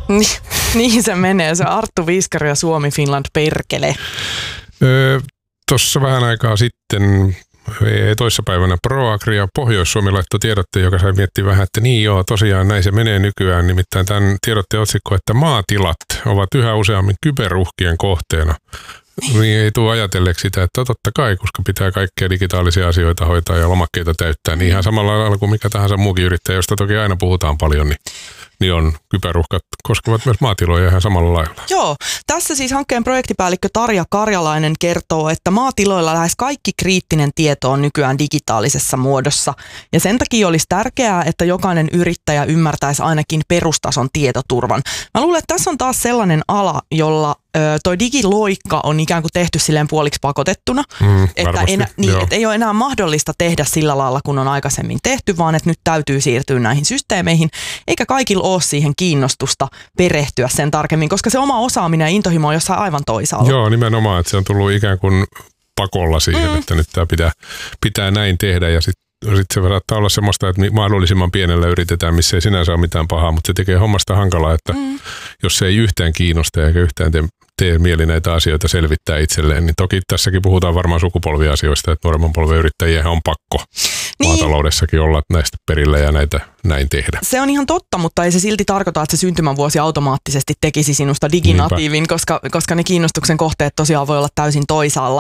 Niin se menee, se Arttu Viskari ja Suomi Finland perkele. Tuossa vähän aikaa sitten, toissapäivänä ProAgria Pohjois-Suomi laittoi tiedotteen, joka sai miettiä vähän, että niin joo, tosiaan näin se menee nykyään. Nimittäin tämän tiedotteen otsikko, että maatilat ovat yhä useammin kyberuhkien kohteena. Niin ei tule ajatelleeksi sitä, että totta kai, koska pitää kaikkia digitaalisia asioita hoitaa ja lomakkeita täyttää, niin ihan samalla lailla kuin mikä tahansa muukin yrittäjä, josta toki aina puhutaan paljon, niin on kyberuhkat koskevat myös maatiloja ihan samalla lailla. Joo, tässä siis hankkeen projektipäällikkö Tarja Karjalainen kertoo, että maatiloilla lähes kaikki kriittinen tieto on nykyään digitaalisessa muodossa. Ja sen takia olisi tärkeää, että jokainen yrittäjä ymmärtäisi ainakin perustason tietoturvan. Mä luulen, että tässä on taas sellainen ala, jolla toi digiloikka on ikään kuin tehty silleen puoliksi pakotettuna, että ei ole enää mahdollista tehdä sillä lailla, kun on aikaisemmin tehty, vaan että nyt täytyy siirtyä näihin systeemeihin, eikä kaikilla ole siihen kiinnostusta perehtyä sen tarkemmin, koska se oma osaaminen ja intohimo on jossain aivan toisaalla. Joo, nimenomaan, että se on tullut ikään kuin pakolla siihen, että nyt tämä pitää näin tehdä ja sitten se saattaa olla semmoista, että mahdollisimman pienellä yritetään, missä ei sinänsä ole mitään pahaa, mutta se tekee hommasta hankalaa, että jos se ei yhtään kiinnosta eikä yhtään tee mieli näitä asioita selvittää itselleen, niin toki tässäkin puhutaan varmaan sukupolviasioista, että nuoremman polven yrittäjiä on pakko maataloudessakin olla näistä perillä ja näitä näin tehdä. Se on ihan totta, mutta ei se silti tarkoita, että se syntymävuosi automaattisesti tekisi sinusta diginatiivin, koska ne kiinnostuksen kohteet tosiaan voi olla täysin toisaalla.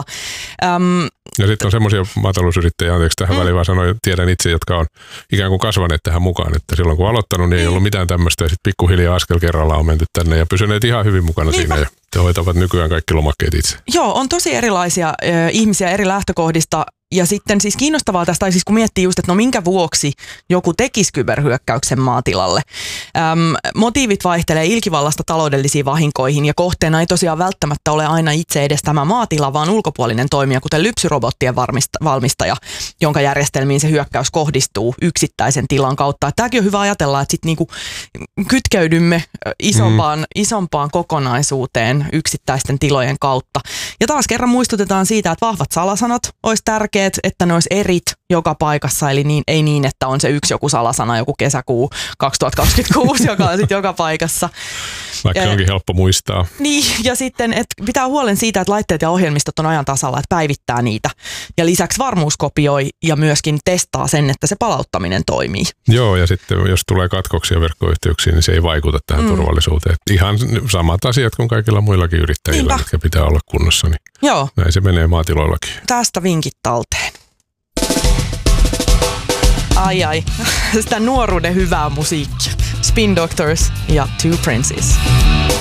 Ja sitten on semmoisia maatalousyrittäjiä, anteeksi tähän väliin vaan sanoin, tiedän itse, jotka on ikään kuin kasvaneet tähän mukaan, että silloin kun aloittanut, niin ei ollut mitään tämmöistä ja sitten pikkuhiljaa askel kerrallaan on menty tänne ja pysyneet ihan hyvin mukana siinä ja te hoitavat nykyään kaikki lomakkeet itse. Joo, on tosi erilaisia ihmisiä eri lähtökohdista. Ja sitten siis kiinnostavaa tästä, siis kun miettii just, että no minkä vuoksi joku tekisi kyberhyökkäyksen maatilalle. Motiivit vaihtelee ilkivallasta taloudellisiin vahinkoihin ja kohteena ei tosiaan välttämättä ole aina itse edes tämä maatila, vaan ulkopuolinen toimija, kuten lypsyrobottien valmistaja, jonka järjestelmiin se hyökkäys kohdistuu yksittäisen tilan kautta. Tämäkin on hyvä ajatella, että sitten niinku kytkeydymme isompaan kokonaisuuteen yksittäisten tilojen kautta. Ja taas kerran muistutetaan siitä, että vahvat salasanat olisi tärkeät, että ne olisi erit joka paikassa, eli ei niin, että on se yksi joku salasana, joku kesäkuu 2026, joka on sitten joka paikassa. Vaikka se onkin helppo muistaa. Niin, ja sitten että pitää huolen siitä, että laitteet ja ohjelmistot on ajan tasalla, että päivittää niitä. Ja lisäksi varmuuskopioi ja myöskin testaa sen, että se palauttaminen toimii. Joo, ja sitten jos tulee katkoksia verkkoyhteyksiin, niin se ei vaikuta tähän turvallisuuteen. Että ihan samat asiat kuin kaikilla muillakin yrittäjillä, jotka pitää olla kunnossa. Niin joo. Näin se menee maatiloillakin. Tästä vinkit talteen. Ai. Sitä nuoruuden hyvää musiikkia. Spin Doctors ja Two Princes.